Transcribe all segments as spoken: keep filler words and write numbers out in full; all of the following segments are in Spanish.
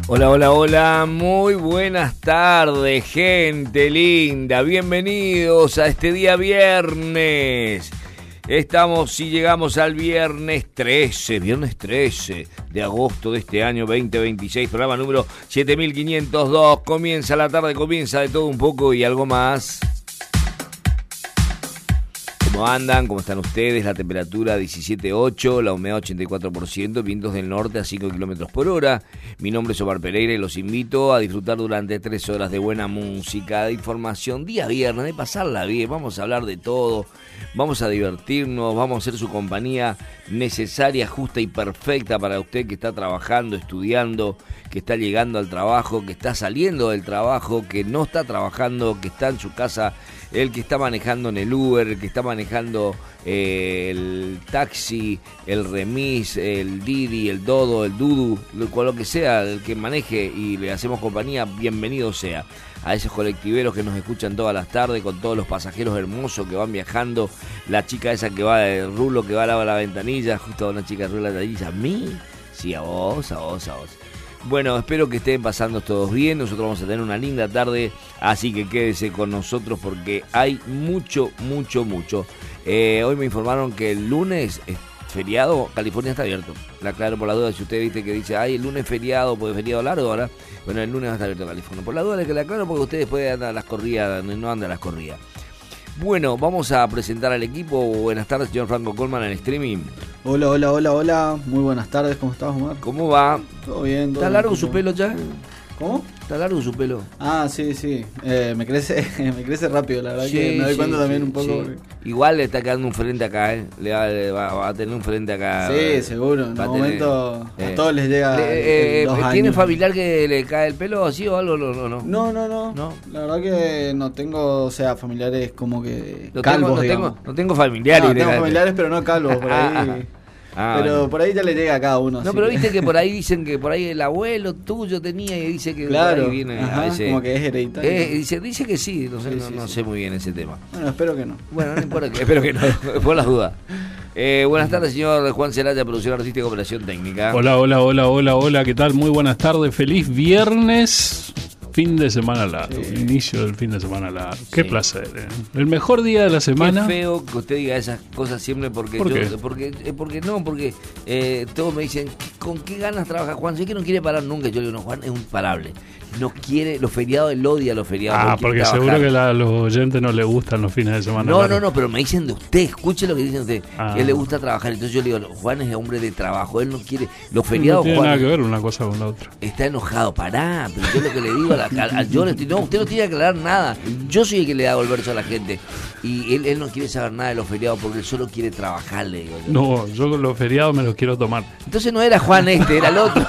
Hola, hola, hola, muy buenas tardes, gente linda, bienvenidos a este día viernes. Estamos y llegamos al viernes trece, viernes trece de agosto de este año veinte veintiséis, programa número siete mil quinientos dos. Comienza la tarde, comienza de todo un poco y algo más. ¿Cómo andan? ¿Cómo están ustedes? La temperatura diecisiete punto ocho, la humedad ochenta y cuatro por ciento, vientos del norte a cinco kilómetros por hora. Mi nombre es Omar Pereira y los invito a disfrutar durante tres horas de buena música, de información, día viernes, de pasarla bien. Vamos a hablar de todo, vamos a divertirnos, vamos a hacer su compañía necesaria, justa y perfecta para usted que está trabajando, estudiando, que está llegando al trabajo, que está saliendo del trabajo, que no está trabajando, que está en su casa, el que está manejando en el Uber, el que está manejando eh, el taxi, el remis, el Didi, el Dodo, el Dudu, lo, lo que sea, el que maneje y le hacemos compañía, bienvenido sea. A esos colectiveros que nos escuchan todas las tardes, con todos los pasajeros hermosos que van viajando, la chica esa que va de rulo, que va a la, a la ventanilla, justo a una chica de rulo la ventanilla, ¿a mí? Sí, a vos, a vos, a vos. Bueno, espero que estén pasando todos bien, nosotros vamos a tener una linda tarde, así que quédese con nosotros porque hay mucho, mucho, mucho. Eh, hoy me informaron que el lunes es feriado, California está abierto. La aclaro por la duda, si usted viste que dice, ay, el lunes es feriado, porque es feriado largo ahora. Bueno, el lunes va a estar abierto California. Por la duda, que la aclaro porque ustedes pueden andar a las corridas, no andan a las corridas. Bueno, vamos a presentar al equipo. Buenas tardes, señor Franco Colman en streaming. Hola, hola, hola, hola. Muy buenas tardes, ¿cómo estás, Omar? ¿Cómo va? Todo bien, todo ¿Está bien, largo todo su pelo ya? ¿Cómo? ¿Está largo su pelo? Ah, sí, sí. Eh, me crece me crece rápido, la verdad Sí, que me doy sí, cuenta sí, también un poco. sí. Porque... Igual le está quedando un frente acá, ¿eh? Le va, le va, va a tener un frente acá. Sí, seguro. En va un a tener, momento eh, a todos les llega le, eh, los ¿Tiene años. familiar que le cae el pelo así o algo? No, no, no. No, no, no, ¿No? La verdad que no tengo, o sea, familiares como que No calvos, tengo, no, digamos. tengo, no tengo familiares. No, que le tengo cae el familiares, pero no calvos, por ahí. Ah, pero bueno. por ahí ya le llega a cada uno. No, así pero que... viste que por ahí dicen que por ahí el abuelo tuyo tenía y dice que Claro, por ahí viene ajá, a veces. como que es hereditario. Eh, dice, dice que sí, no sé, Sí, no, sí, no sí. sé muy bien ese tema. Bueno, espero que no. Bueno, no importa, que- espero que no, por las dudas. Eh, buenas tardes, señor Juan Celaya, producción artística y operación técnica. Hola, hola, hola, hola, hola, ¿qué tal? Muy buenas tardes, feliz viernes, fin de semana largo, Sí. inicio del fin de semana largo. Qué Sí. placer, ¿eh? El mejor día de la semana. Qué feo que usted diga esas cosas siempre porque ¿Por yo, qué? porque, eh, porque no, porque eh, todos me dicen, ¿con qué ganas trabaja Juan? Sé que no quiere parar nunca. Yo le digo, no, Juan es un parable. No quiere, los feriados, él odia los feriados. Ah, no quiere porque trabajar. seguro que a los oyentes no les gustan los fines de semana No, largos. no, no, pero me dicen de usted, escuche lo que dicen de usted, Ah. que él le gusta trabajar. Entonces yo le digo, Juan es hombre de trabajo, él no quiere, los No feriados, tiene Juan nada que ver una cosa con la otra. está enojado, pará, pero yo lo que le digo a la, a- a- yo le estoy, no, usted no tiene que aclarar nada, yo soy el que le da el verso a la gente, y él, él no quiere saber nada de los feriados porque él solo quiere trabajar, le digo yo. No, yo con los feriados me los quiero tomar. Entonces no era Juan este, era el otro.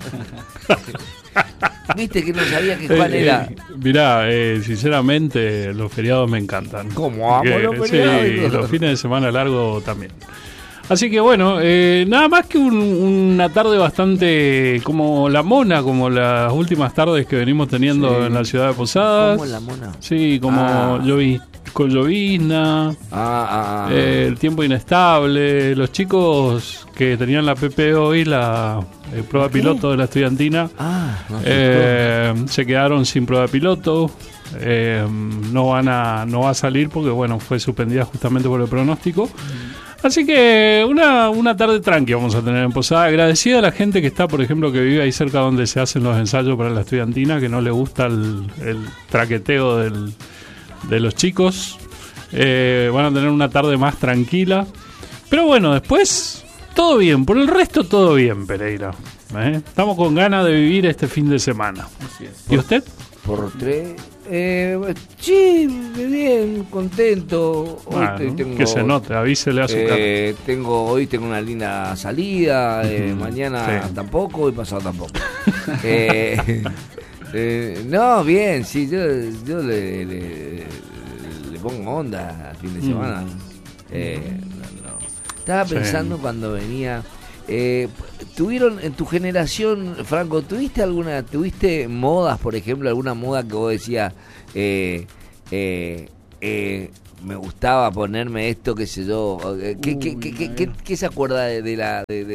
Viste que no sabía que Juan Eh, era. eh, mirá, eh, sinceramente, los feriados me encantan. ¿Cómo amo Que- los sí, feriados? y los fines de semana largos también. Así que bueno, eh, nada más que un- una tarde bastante como la mona, como las últimas tardes que venimos teniendo Sí. en la ciudad de Posadas. ¿Cómo la mona? Sí, como Ah. llovi- con llovizna, Ah, ah, ah. eh, el tiempo inestable. Los chicos que tenían la P P hoy, la eh, prueba ¿Qué? piloto de la estudiantina, Ah, no asustó. eh, se quedaron sin prueba piloto. Eh, no van a no va a salir porque bueno, fue suspendida justamente por el pronóstico. Así que una, una tarde tranqui vamos a tener en Posada. Agradecida a la gente que está, por ejemplo, que vive ahí cerca donde se hacen los ensayos para la estudiantina, que no le gusta el, el traqueteo del, de los chicos. Eh, van a tener una tarde más tranquila. Pero bueno, después todo bien. Por el resto todo bien, Pereira. ¿Eh? Estamos con ganas de vivir este fin de semana. Así es. ¿Y usted? Por tres. Eh, sí, bien, contento. Hoy Ah, estoy- ¿no? tengo, Que se note, avísele a su cara. eh, tengo Hoy tengo una linda salida. eh, Ujú, mañana sí. tampoco y pasado tampoco. eh, eh, no, bien, sí, yo, yo le, le, le pongo onda al fin de Mm. semana. Eh, no, no. Estaba Sí. pensando cuando venía. Eh, ¿Tuvieron en tu generación, Franco, tuviste alguna, tuviste modas, por ejemplo, alguna moda que vos decías, eh, eh, eh, me gustaba ponerme esto, qué sé yo? eh, ¿Qué, qué, Uy, qué, qué, a qué- ver. qué se acuerda de, de la de, de,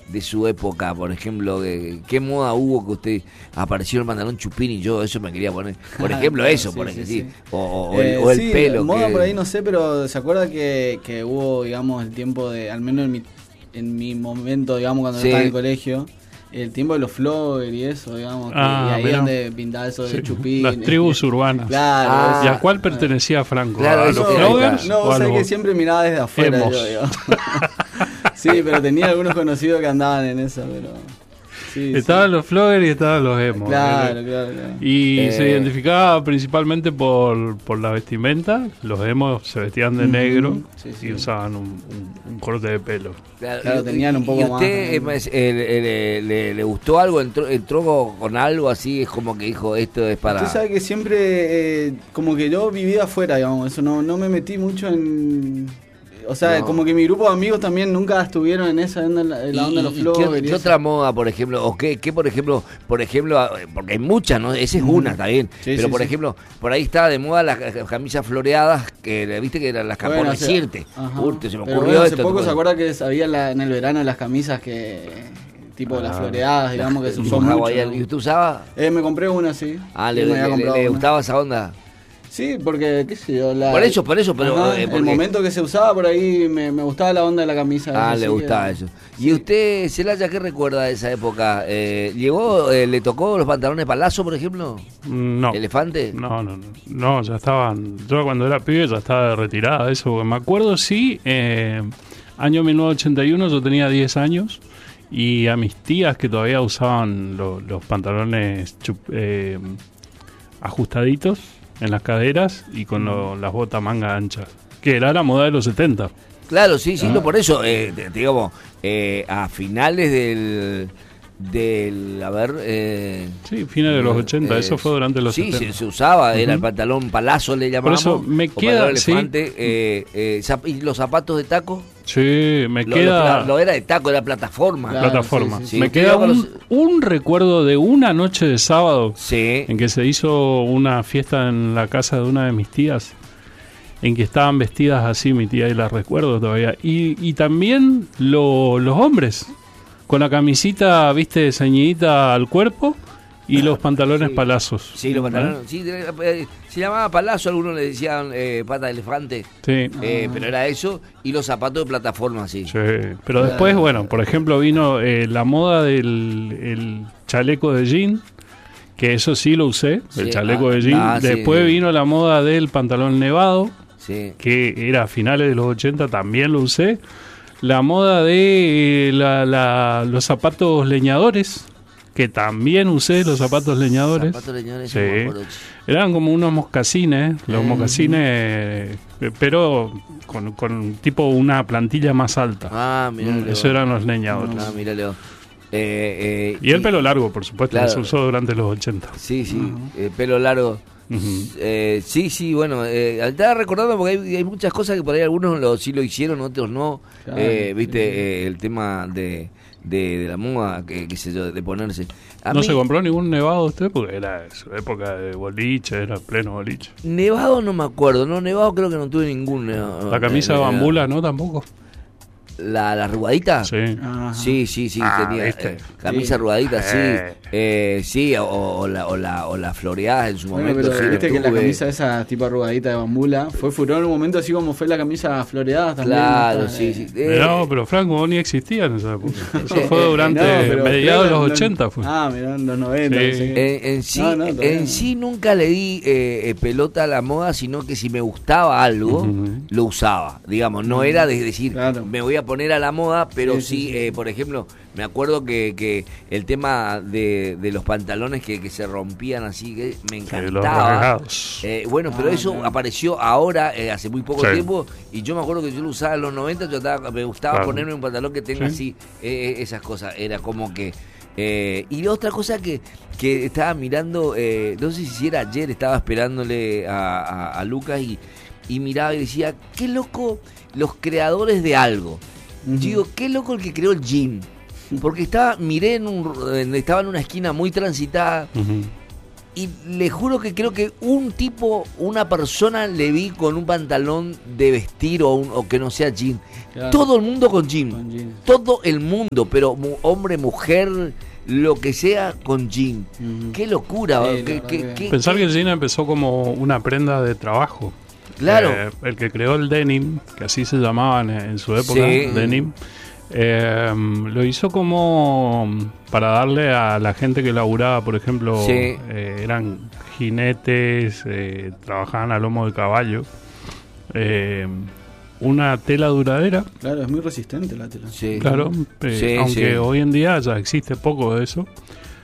de su época, por ejemplo, de, ¿qué moda hubo que usted apareció el pantalón chupín y yo eso me quería poner? Por ejemplo, eso, sí, por sí, ejemplo, sí. sí. O, o Eh, el, o el sí, pelo. moda que... por ahí no sé, pero ¿se acuerda que, que hubo, digamos, el tiempo de, al menos en mi, en mi momento, digamos, cuando Sí. estaba en el colegio, el tiempo de los floggers y eso, digamos, que, Ah, y ahí mirá. donde pintaba eso de Sí, chupín. las tribus urbanas. Claro. Ah, ¿Y eso. a cuál pertenecía Franco? Claro, ¿A eso los es- floggers No, o vos a sabés los que siempre miraba desde afuera emos? yo, digamos. Sí, pero tenía algunos conocidos que andaban en eso, pero... Sí, Estaban sí. los floggers y estaban los emos. Claro, ¿eh? claro, claro. Y Eh. se identificaba principalmente por, por la vestimenta. Los emos se vestían de Ujú, negro sí, sí. y usaban un, un- un corte de pelo. Claro, Claro, y- tenían un y- poco ¿Y más usted también. eh, más, eh, le, le- le- le gustó algo? ¿Entró, entró con algo así? Es como que dijo, esto es para... Usted sabe que siempre, eh, como que yo viví afuera, digamos, eso no, no me metí mucho en... O sea, No. como que mi grupo de amigos también nunca estuvieron en esa onda, en la, en la onda de los ¿Y- y floggers. ¿Qué, y qué eso. otra moda, por ejemplo? ¿O qué, qué, por ejemplo, por ejemplo, ah, porque hay muchas, ¿no? Esa es una, está bien. Sí, pero, sí, por sí. ejemplo, por ahí estaba de moda las ca- camisas floreadas, que viste que eran las Bueno, capones o sea, Sirte. ajá. Urte, se me Pero ocurrió bueno, esto. hace poco te se acuerdas. acuerda que había la- en el verano las camisas que... Tipo las Ah. floreadas, digamos, que se usó Tipo mucho. hawaiano. ¿Y usted usaba? Eh, me compré una, sí. Ah, Sí, le, me había le- comprado le una. gustaba esa onda. Sí, porque, qué sé yo, la... Por eso, por eso, pero, Ajá, eh, el porque- momento que se usaba por ahí me, me gustaba la onda de la camisa. Ah, esa, le sí, gustaba era- eso. ¿Y usted, Celaya, qué recuerda de esa época? Eh, ¿Llegó, eh, le tocó los pantalones palazo, por ejemplo? No. ¿Elefante? No, no, no. No, ya estaban. Yo cuando era pibe ya estaba retirada de eso. Porque me acuerdo, sí, eh, año mil novecientos ochenta y uno, yo tenía diez años. Y a mis tías que todavía usaban lo- los pantalones chup- eh, ajustaditos en las caderas y con lo- las botas manga anchas. Que era la moda de los setenta. Claro, sí, sí, no, por eso, eh, te- digamos, eh, a finales del, del, a ver... Eh, Sí, fines de los ochenta. eh, Eso fue durante los sí, setenta. se, se usaba, era el Ujú. pantalón palazo, le llamábamos. eso me o queda, pantalón sí. elefante, eh, eh, zap- ¿y los zapatos de taco? Sí, me Lo, queda... lo- lo era de taco, era plataforma. Claro. plataforma. sí, sí, sí. Me Usted queda iba con un, los- un recuerdo de una noche de sábado Sí. en que se hizo una fiesta en la casa de una de mis tías, en que estaban vestidas así, mi tía, y las recuerdo todavía. Y, y también lo- los hombres, con la camisita, viste, ceñidita al cuerpo y los pantalones Sí. palazos. Sí, los ¿Eh? pantalones. Sí, eh, se llamaba palazo, algunos le decían eh, pata de elefante, Sí. eh, pero era eso, y los zapatos de plataforma, sí. Sí, pero después, bueno, por ejemplo, vino eh, la moda del el chaleco de jean, que eso sí lo usé, el Sí, chaleco ah, de jean. ah, sí, Después sí. vino la moda del pantalón nevado, Sí. que era a finales de los ochenta, también lo usé. La moda de eh, la- la- los zapatos leñadores, que también usé los zapatos leñadores. Zapatos leñadores, Sí. no me acuerdo. Eran como unos mocasines, los Mm. mocasines, eh, pero con, con tipo una plantilla más alta. Ah, mira, Mm, Eso eran los leñadores. Ah, mira, Leo. Eh, eh, Y el pelo largo, por supuesto, Claro. que se usó durante los ochenta. Sí, sí, eh, pelo largo. Ujú. Eh, sí, sí, bueno, eh, estaba recordando porque hay, hay muchas cosas que por ahí algunos lo, sí lo hicieron, otros no. Claro, Eh, Viste, sí. eh, el tema de, de, de la moda, que, qué sé yo, de ponerse. A ¿No mí, se compró ningún nevado usted? Porque era su época de boliche, era pleno boliche. Nevado no me acuerdo, no, nevado creo que no tuve ningún. nevado. La camisa Eh, de bambula, ¿no? Tampoco. ¿La, la arrugadita? Sí. Ajá. Sí, sí, sí, Ah, tenía ¿viste? eh, camisa Sí. arrugadita, sí, Eh. eh, sí, o, o la, o la, o la floreada en su Bueno, momento. pero sí, viste que la tuve. camisa esa tipo arrugadita de bambula fue furor en un momento así como fue la camisa floreada también. Claro, ¿no? sí, Eh, sí. Eh, No, pero Franco, vos ni existía en esa época. Eso fue eh, durante no, pero mediados de creo los que ochenta. Fue. Ah, mirá, en los noventa. Sí. no sé qué. En, en sí, No, no, todavía en no. sí nunca le di eh, eh, pelota a la moda, sino que si me gustaba algo, Ujú. lo usaba. Digamos, no era de decir, Claro. me voy a poner a la moda, pero sí, Sí, sí, sí. eh, por ejemplo, me acuerdo que, que el tema de, de los pantalones que, que se rompían así, que me Sí, los encantaba. rasgados. Eh, bueno, pero Ah, eso claro. apareció ahora, eh, hace muy poco Sí. tiempo, y yo me acuerdo que yo lo usaba en los noventa, yo estaba- me gustaba Claro. ponerme un pantalón que tenga Sí. así, eh, eh, esas cosas, era como que... eh, y otra cosa que, que estaba mirando, eh, no sé si era ayer, estaba esperándole a, a, a Lucas y, y miraba y decía, qué loco los creadores de algo. Ujú. Yo digo, qué loco el que creó el jean. Porque estaba, miré en un, en- estaba en una esquina muy transitada Ujú. y le juro que creo que un tipo, una persona le vi con un pantalón de vestir o, un, o que no sea jean. Claro. Todo el mundo con jean. Con jean. Todo el mundo, pero mu- hombre, mujer, lo que sea con jean. Uh-huh. Qué locura. Sí, ¿Qué, qué, qué, Pensar qué? que el jean empezó como una prenda de trabajo. Claro. Eh, el que creó el denim, que así se llamaban en, en su época, sí. denim, eh, lo hizo como para darle a la gente que laburaba, por ejemplo, sí. eh, eran jinetes, eh, trabajaban a lomo de caballo, eh, una tela duradera. Claro, es muy resistente la tela. Sí. Claro, eh, sí, aunque sí. hoy en día ya existe poco de eso.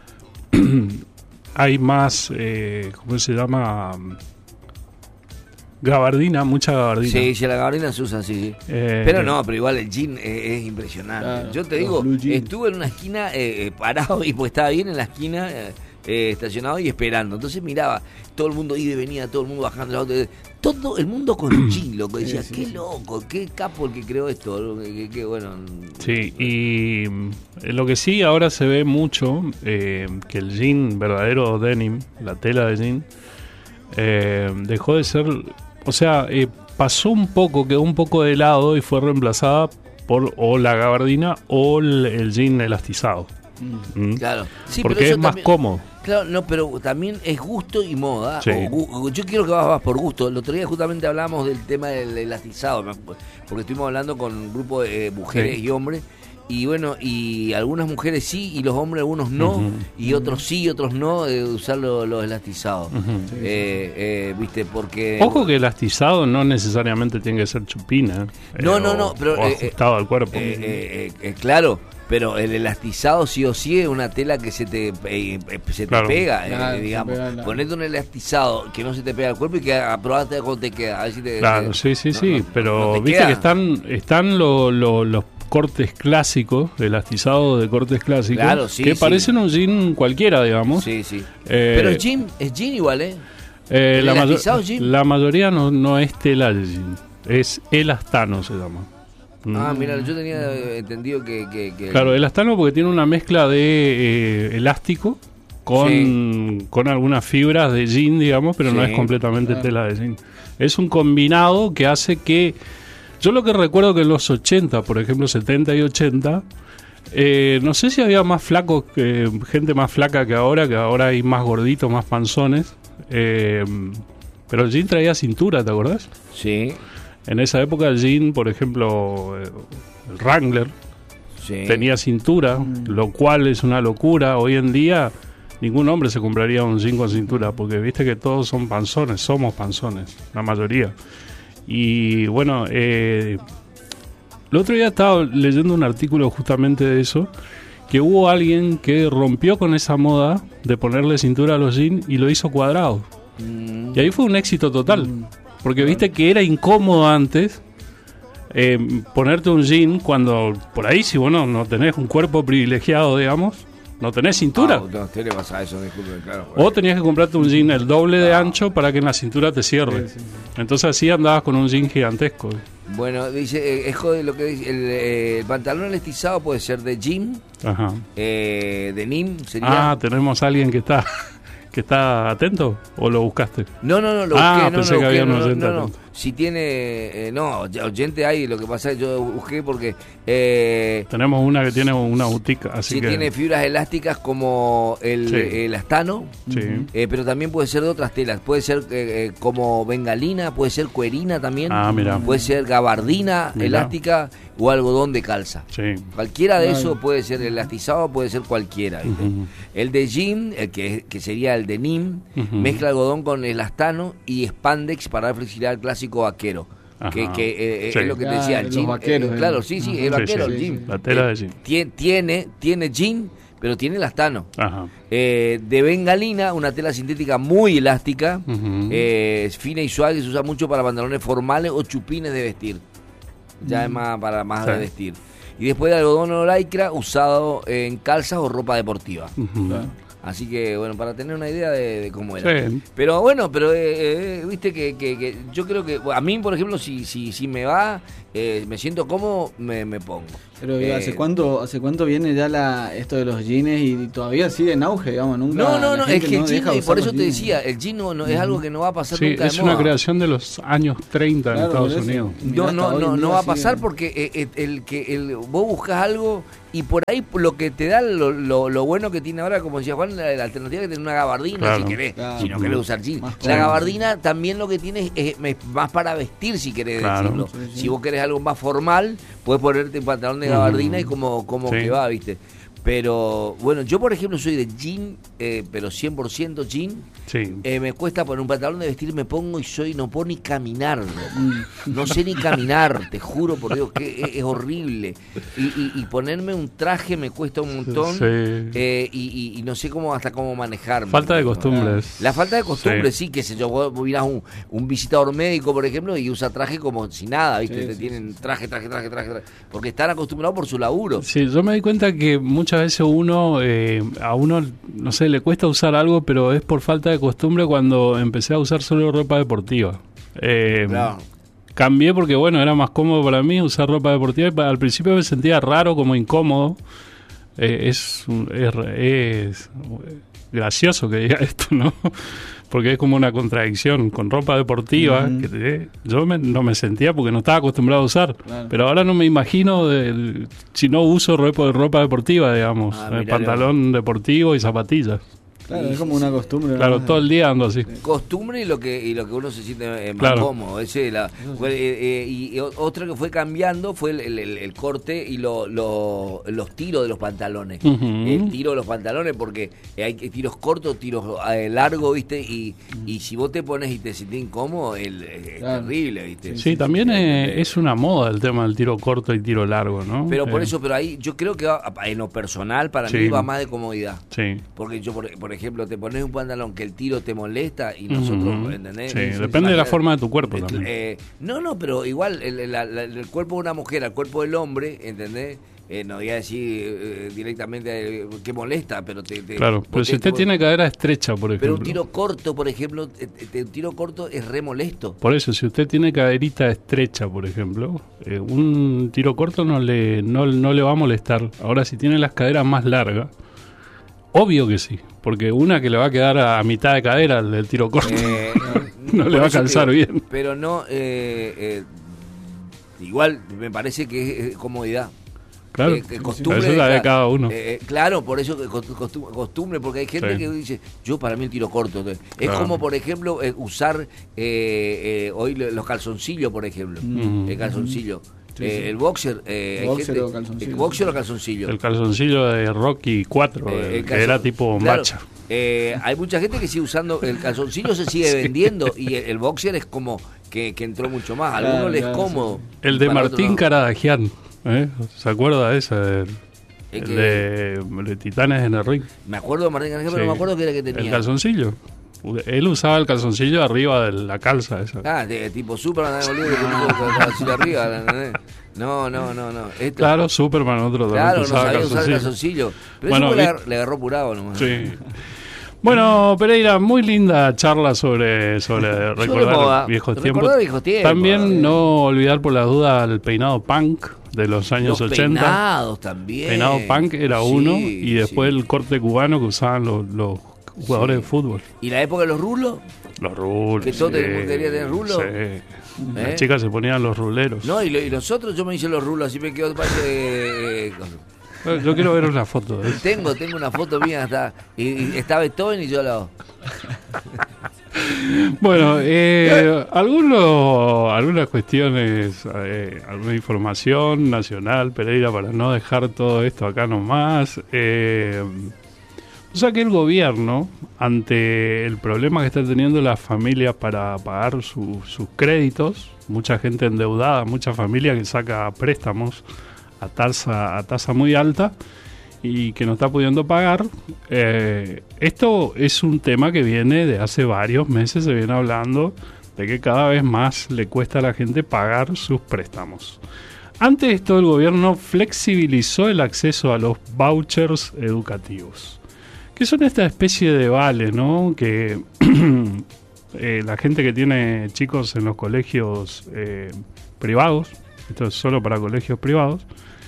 Hay más, eh, ¿cómo se llama? Gabardina, mucha gabardina. Sí, sí, la gabardina se usa, sí, sí. Eh, pero no, pero igual el jean es, es impresionante. Claro, yo te digo, estuve en una esquina eh, eh, parado y pues estaba bien en la esquina eh, eh, estacionado y esperando. Entonces miraba, todo el mundo iba y venía, todo el mundo bajando el auto. Todo el mundo con jean, loco. Decía, sí, sí, qué sí. loco, qué capo el que creó esto. Qué, qué bueno. Sí, y lo que sí ahora se ve mucho, eh, que el jean, verdadero denim, la tela de jean, eh, dejó de ser... O sea, eh, pasó un poco, quedó un poco de lado y fue reemplazada por o la gabardina o el, el jean elastizado. Mm. ¿Mm? Claro. Sí, porque pero eso es más también, cómodo. Claro, no, pero también es gusto y moda. Sí. O, o, yo quiero que vas, vas por gusto. El otro día justamente hablábamos del tema del elastizado, porque estuvimos hablando con un grupo de mujeres sí. y hombres. Y bueno, y algunas mujeres sí, y los hombres algunos no, uh-huh. y otros sí, otros no, de usar los lo elastizados. Uh-huh. Sí, eh, eh, ¿viste? Porque... Ojo que elastizado no necesariamente tiene que ser chupina. No, eh, no, o, no, pero... O ajustado eh, al cuerpo. Eh, eh, eh, claro, pero el elastizado sí o sí es una tela que se te, eh, se te claro. pega, claro, eh, digamos. Pega la... Ponete un elastizado que no se te pega al cuerpo y que aprobate cómo te queda. A ver si te, claro, te, sí, sí, no, sí, no, pero no viste queda. que están, están lo, lo, los cortes clásicos, elastizados de cortes clásicos, claro, sí, que sí. parecen un jean cualquiera, digamos. Sí, sí. Eh, pero es jean, es jean igual, ¿eh? eh la, mayo- jean? la mayoría no, no es tela de jean, es elastano se llama. Ah, mira, yo tenía entendido que... que, que... Claro, elastano porque tiene una mezcla de eh, elástico con, sí. con algunas fibras de jean, digamos, pero sí. no es completamente claro. tela de jean. Es un combinado que hace que... Yo lo que recuerdo que en los ochenta, por ejemplo, setenta y ochenta, eh, no sé si había más flacos, que, gente más flaca que ahora, que ahora hay más gorditos, más panzones, eh, pero el jean traía cintura, ¿te acordás? Sí. En esa época el jean, por ejemplo, eh, el Wrangler, sí. tenía cintura, mm. lo cual es una locura. Hoy en día ningún hombre se compraría un jean con cintura, porque viste que todos son panzones, somos panzones, la mayoría. Y bueno, eh, el otro día estaba leyendo un artículo justamente de eso, que hubo alguien que rompió con esa moda de ponerle cintura a los jeans y lo hizo cuadrado. Mm. Y ahí fue un éxito total, mm. porque viste que era incómodo antes eh, ponerte un jean cuando por ahí, si vos no, no tenés un cuerpo privilegiado, digamos, no tenés cintura. Ah, no, usted le pasa eso, disculpe, claro. O tenías que comprarte un jean el doble de ancho para que en la cintura te cierre. Sí, sí, sí. Entonces así andabas con un jean gigantesco. Bueno, dice, es jode lo que dice, el, eh, el pantalón elastizado puede ser de jean, ajá. Eh, de Nim, sería... Ah, tenemos a alguien que está... ¿Que está atento o lo buscaste? No, no, no, lo ah, busqué. Ah, pensé no, que lo había un busqué, oyente no, no, atento. no. Si tiene... Eh, no, oyente hay, lo que pasa es que yo busqué porque... Eh, Tenemos una que tiene una boutique, así si que... tiene fibras elásticas como el, sí. el astano, sí. eh, pero también puede ser de otras telas. Puede ser eh, eh, como bengalina, puede ser cuerina también. Ah, mira. Puede ser gabardina mirá. elástica o algodón de calza. Sí. Cualquiera de esos puede ser elastizado, puede ser cualquiera. Uh-huh. El de jean, el que, que sería el de Nim, uh-huh. mezcla algodón con elastano y spandex para dar flexibilidad al clásico vaquero. Ajá. Que, que eh, sí. es lo que te decía, el jean. Vaqueros, eh, claro, sí, sí, el vaquero, sí, sí, el jean. Sí, la tela de jean. Eh, tiene, tiene jean, pero tiene elastano. Ajá. Eh, de bengalina, una tela sintética muy elástica, uh-huh. eh, fina y suave, que se usa mucho para pantalones formales o chupines de vestir. Ya uh-huh. es más para más sí. de vestir. Y después de algodón o lycra, usado en calzas o ropa deportiva. Uh-huh. Claro. Así que, bueno, para tener una idea de, de cómo era. Sí. Pero bueno, pero eh, eh, viste que, que, que yo creo que, a mí, por ejemplo, si si, si me va, eh, me siento cómodo, me, me pongo. Pero Eh, ¿hace cuánto hace cuánto viene ya la esto de los jeans y, y todavía sigue en auge, digamos? Nunca, No, no, la no, es gente que el no jean, deja de y usar por los eso te jeans. decía, el jean no, no- es algo que no va a pasar Sí, nunca es de una moda. creación de los años treinta en Claro, Estados por eso. Unidos. Mirá, No, hasta no, hoy no, en no día va a sigue. pasar porque eh, eh, el que el, vos buscas algo y por ahí lo que te da lo, lo, lo bueno que tiene ahora, como decía Juan, la, la alternativa que tener una gabardina, Claro. si querés, Claro. si no querés usar jeans. Más La cómodo. gabardina también lo que tiene es, es más para vestir, si querés Claro. decirlo. Sí, sí. Si vos querés algo más formal, puedes ponerte un pantalón de gabardina y como, como Sí. que va, ¿viste? Pero bueno, yo por ejemplo soy de jean, eh, pero cien por ciento jean. Sí. Eh, me cuesta poner un pantalón de vestir, me pongo y soy, no puedo ni caminar, loco. Mm. No sé ni caminar, te juro por Dios que es, es horrible. Y, y- y ponerme un traje me cuesta un montón. Sí. eh, y, y- y no sé cómo hasta cómo manejarme. Falta de costumbres. La falta de costumbre, Sí. sí, que sé yo, vos mirás un, un visitador médico, por ejemplo, y usa traje como si nada, ¿viste? Sí, Te sí, tienen traje, traje, traje, traje, traje, porque están acostumbrados por su laburo. Sí, yo me di cuenta que muchas veces uno, eh, a uno, no sé, le cuesta usar algo, pero es por falta de costumbre cuando empecé a usar solo ropa deportiva. Eh, Claro. Cambié porque, bueno, era más cómodo para mí usar ropa deportiva y pa- al principio me sentía raro, como incómodo. Eh, es, un- es, es gracioso que diga esto, ¿no? Porque es como una contradicción con ropa deportiva. Ujú. que te- yo me- no me sentía porque no estaba acostumbrado a usar. Claro. Pero ahora no me imagino de- si no uso ropa, ropa deportiva, digamos. Ah, eh, mirá, pantalón deportivo y zapatillas. Claro, Sí, es como sí, una sí. costumbre. Claro, ¿no? todo el día ando así. Costumbre y lo que y lo que uno se siente eh, más Claro. cómodo. Ese, la, fue, eh, eh, y, y otra que fue cambiando fue el, el- el- el corte y lo, lo- los tiros de los pantalones. Ujú. El tiro de los pantalones, porque hay que- tiros cortos, tiros eh, largos, ¿viste? Y, y si vos te pones y te sentís incómodo, el, es Claro. terrible, ¿viste? Sí, también Eh, eh, es una moda el tema del tiro corto y tiro largo, ¿no? Pero por Eh, eso, pero ahí yo creo que va- en lo personal para Sí. mí va más de comodidad. Sí. Porque yo, por, por ejemplo, te pones un pantalón que el tiro te molesta y nosotros, Ujú. ¿entendés? Sí, Sí, depende de la imagínate, forma de tu cuerpo eh, también. eh, no, no, pero igual el, la- la- el cuerpo de una mujer al cuerpo del hombre, ¿entendés? Eh, no voy a decir eh, directamente eh, que molesta, pero te... te- Claro, pero vos si te- usted vos- tiene cadera estrecha, por ejemplo. Pero un tiro corto, por ejemplo, eh, eh, un tiro corto es re molesto. Por eso, si usted tiene caderita estrecha, por ejemplo, eh, un tiro corto no le, no, no le va a molestar. Ahora, si tiene las caderas más largas, obvio que sí. Porque una que le va a quedar a, a mitad de cadera, el del tiro corto. Eh, No le por va a eso calzar te digo, bien. Pero no... eh, eh, igual me parece que es eh, comodidad. Claro, Eh, que costumbre eso es la de deja- cada uno. eh, eh, claro, por eso que costu- costu- costumbre, porque hay gente Sí. que dice, yo para mí el tiro corto. Entonces, es Claro. como, por ejemplo, eh, usar eh, eh, hoy le- los calzoncillos, por ejemplo. Mm. El calzoncillo. Sí, Eh, sí. El boxer. Eh, hay Boxer gente- o calzoncillo. el boxer o calzoncillo. El calzoncillo de Rocky cuatro, Eh, eh, el que calzon- era tipo claro, macha. eh, hay mucha gente que sigue usando el calzoncillo, se sigue vendiendo y el, el boxer es como que, que entró mucho más. A Claro, algunos les es claro, cómodo. El de para otros Martín no. Caradagian, ¿eh? ¿Se acuerda de ese? El, Es el que- de, de Titanes en el Ring. Me acuerdo de Martín Carajal, pero Sí. no me acuerdo qué era que tenía. El calzoncillo. Él usaba el calzoncillo arriba de la calza esa. Ah, de, tipo Superman, boludo, que puso el calzoncillo arriba, ¿entendés? No, no, no, no. Esto, Claro, Superman, otro también claro, no usaba sabía usar el calzoncillo. calzoncillo. Pero Bueno, eso le, vi- agar- le agarró purado nomás. Sí. Bueno, Pereira, muy linda charla sobre, sobre recordar moda. viejos Recordar tiempos. viejos tiempos. También no olvidar por la duda el peinado punk de los años Los ochenta. peinados también. Peinado punk era Sí, uno y después sí. el corte cubano que usaban los, los jugadores Sí. de fútbol. ¿Y la época de los rulos? Los rulos. ¿Que todo el mundo quería tener rulo? Sí. ¿Eh? Las chicas se ponían los ruleros. No, y, lo- y nosotros yo me hice los rulos, así me quedó parece, eh, eh, cosa. Yo quiero ver una foto de eso. Tengo, tengo una foto mía, está, y, y está Beethoven y yo la... Bueno, eh, algunos, algunas cuestiones, eh, alguna información nacional, Pereira, para no dejar todo esto acá nomás. Eh, o sea que el gobierno, ante el problema que está teniendo las familias para pagar su- sus créditos, mucha gente endeudada, mucha familia que saca préstamos a tasa, a tasa muy alta y que no está pudiendo pagar. Eh, esto es un tema que viene de hace varios meses, se viene hablando de que cada vez más le cuesta a la gente pagar sus préstamos. Ante esto, el gobierno flexibilizó el acceso a los vouchers educativos, que son esta especie de vale, ¿no? Que eh, la gente que tiene chicos en los colegios eh, privados, esto es solo para colegios privados,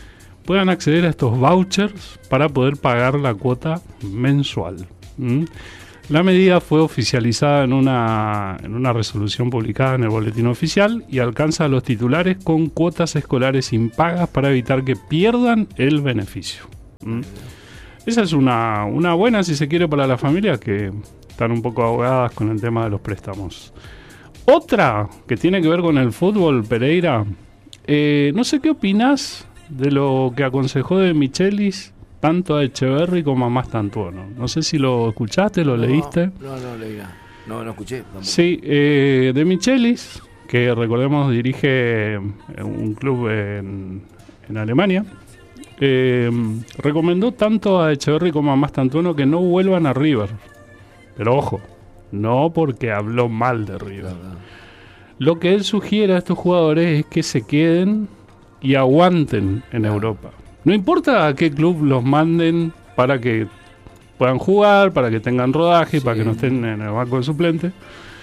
puedan acceder a estos vouchers para poder pagar la cuota mensual. ¿Mm? La medida fue oficializada en una, en una resolución publicada en el boletín oficial y alcanza a los titulares con cuotas escolares impagas para evitar que pierdan el beneficio. ¿Mm? Esa es una, una buena, si se quiere, para las familias que están un poco ahogadas con el tema de los préstamos. Otra que tiene que ver con el fútbol, Pereira, eh, no sé qué opinás de lo que aconsejó De Michelis tanto a Echeverri como a Mastantuono. No sé si lo escuchaste, lo no, leíste. No, no, leí nada. No, no escuché. Tampoco. Sí, eh, De Michelis, que recordemos dirige un club en, en Alemania, eh, recomendó tanto a Echeverri como a Mastantuono que no vuelvan a River. Pero ojo, no porque habló mal de River. Claro, claro. Lo que él sugiere a estos jugadores es que se queden y aguanten en claro. Europa. No importa a qué club los manden para que puedan jugar, para que tengan rodaje, sí. para que no estén en el banco de suplentes.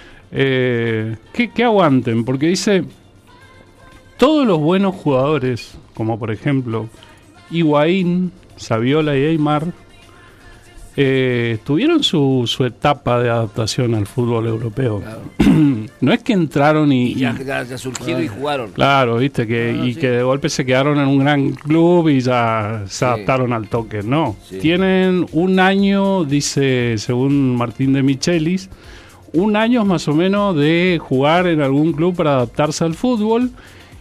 Eh, que, que aguanten, porque dice, todos los buenos jugadores, como por ejemplo Higuaín, Saviola y Aymar, eh, tuvieron su, su etapa de adaptación al fútbol europeo. Claro. No es que entraron y... y ya, ya, ya surgieron claro. y jugaron. Claro, viste, que no, no, y sí. que de golpe se quedaron en un gran club y ya se sí. adaptaron al toque. No, sí. tienen un año, dice, según Martín De Michelis, un año más o menos de jugar en algún club para adaptarse al fútbol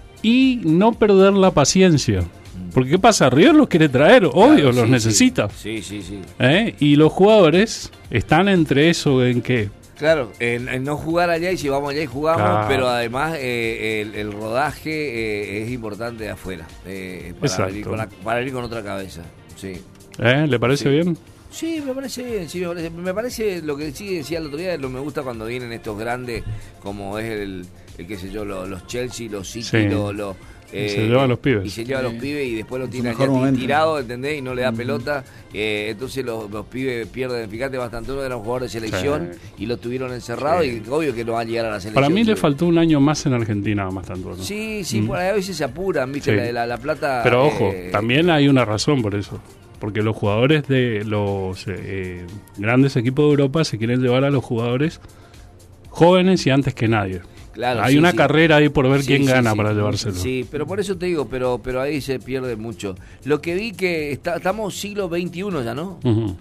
y no perder la paciencia. Porque ¿qué pasa? River los quiere traer, obvio, claro, sí, los necesita. Sí, sí, sí. ¿Eh? Y los jugadores están entre eso, ¿en qué? Claro, en, en no jugar allá y si vamos allá y jugamos, claro. pero además eh, el, el rodaje eh, es importante de afuera, eh, para, venir con la, para venir con otra cabeza. Sí. ¿Eh? ¿Le parece sí. bien? Sí, me parece bien, sí, me parece, me parece lo que sí decía el otro día, lo me gusta cuando vienen estos grandes, como es el, el qué sé yo, los, los Chelsea, los City, sí. los... los Eh, y se lleva a los pibes. Y se lleva a los pibes y después lo tiene allá tirado, ¿entendés? Y no le da uh-huh. pelota. Eh, entonces los, los pibes pierden. Fíjate, Mastantuono era un jugador de selección sí. y lo tuvieron encerrado sí. y obvio que no va a llegar a la selección. Para mí sí. le faltó un año más en Argentina a Mastantuono. Sí, sí, mm. por ahí a veces se apuran, ¿viste? Sí. La, la, la plata. Pero ojo, eh, también hay una razón por eso. Porque los jugadores de los eh, grandes equipos de Europa se quieren llevar a los jugadores jóvenes y antes que nadie. Claro, hay sí, una sí. carrera ahí por ver sí, quién sí, gana sí, para sí. llevárselo. Sí, pero por eso te digo, pero pero ahí se pierde mucho. Lo que vi que está, estamos siglo veintiuno ya, ¿no? Uh-huh.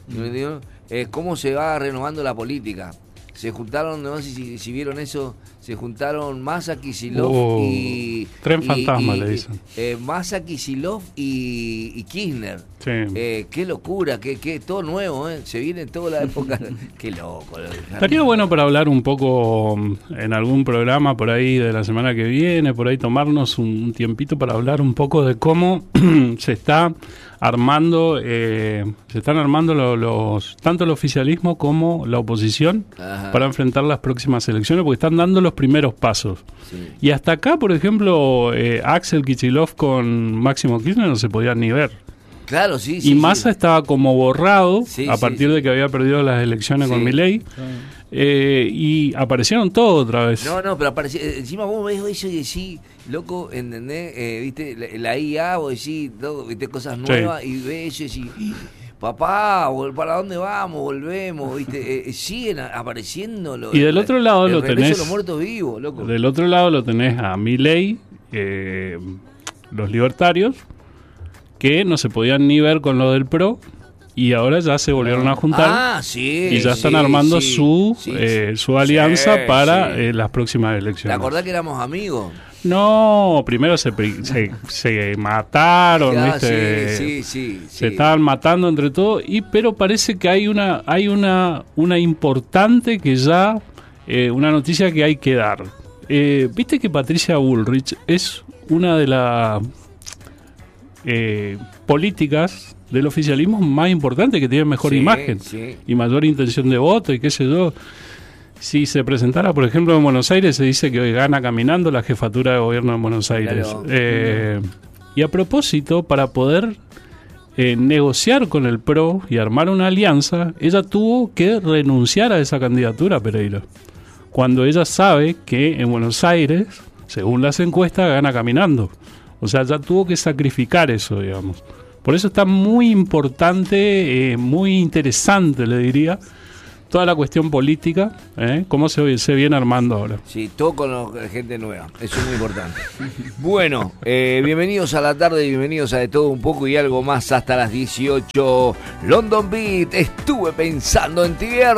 Eh, cómo se va renovando la política. Se juntaron, no sé si, si vieron eso, se juntaron Massa, Kicillof oh, y... Tren y, fantasma y, le dicen. Eh, Massa, Kicillof y, y Kirchner. Sí. Eh, qué locura, qué, qué todo nuevo, ¿eh? Se viene toda la época. Qué loco. Estaría bueno para hablar un poco en algún programa por ahí de la semana que viene, por ahí tomarnos un tiempito para hablar un poco de cómo se está armando, eh, se están armando los, los tanto el oficialismo como la oposición Ajá. para enfrentar las próximas elecciones, porque están dando los primeros pasos. Sí. Y hasta acá, por ejemplo, eh, Axel Kicillof con Máximo Kirchner no se podían ni ver. Claro, sí, sí. Y Massa sí. estaba como borrado sí, a partir sí, de que había perdido las elecciones sí. con Milei. Sí. Eh, y aparecieron todos otra vez. No, no, pero apareció, encima vos ves eso y decís, loco, ¿entendés? Eh, ¿viste? La, la I A, vos decís, todo, ¿viste? Cosas nuevas, sí. y ves eso y decís, papá, ¿para dónde vamos? Volvemos, ¿viste? Eh, siguen apareciendo los, y del otro lado el lo tenés los muertos vivos, loco. Del otro lado lo tenés a Milei, eh, los libertarios, que no se podían ni ver con lo del P R O. Y ahora ya se volvieron a juntar ah, sí, y ya están sí, armando sí, su sí, eh, su alianza sí, para sí. Eh, las próximas elecciones. ¿Te acordás que éramos amigos? No, primero se se, se mataron, ya, ¿viste? Sí, sí, sí, se sí. estaban matando entre todos y pero parece que hay una hay una una importante que ya eh, una noticia que hay que dar. Eh, Viste que Patricia Bullrich es una de las eh, políticas del oficialismo más importante, que tiene mejor sí, imagen sí. y mayor intención de voto y qué sé yo. Si se presentara, por ejemplo, en Buenos Aires, se dice que hoy gana caminando la jefatura de gobierno en Buenos Aires. Claro. Eh, y a propósito, para poder eh, negociar con el P R O y armar una alianza, ella tuvo que renunciar a esa candidatura, Pereira, cuando ella sabe que en Buenos Aires, según las encuestas, gana caminando. O sea, ya tuvo que sacrificar eso, digamos. Por eso está muy importante, eh, muy interesante, le diría, toda la cuestión política, ¿eh? Cómo se, se viene armando ahora. Sí, todo con lo- gente nueva, eso es muy importante. Bueno, eh, bienvenidos a la tarde, bienvenidos a De Todo Un Poco y Algo Más hasta las dieciocho. London Beat, estuve pensando en tierra.